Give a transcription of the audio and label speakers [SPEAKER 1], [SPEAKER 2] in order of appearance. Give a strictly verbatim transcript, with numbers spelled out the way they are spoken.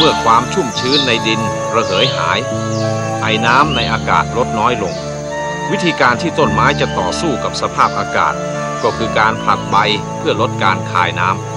[SPEAKER 1] มื่อความชุ่มชื้นในดินระเหยหายไอน้ำในอากาศลดน้อยลงวิธีการที่ต้นไม้จะต่อสู้กับสภาพอากาศก็คือการผลัดใบเพื่อลดการคายน้ำ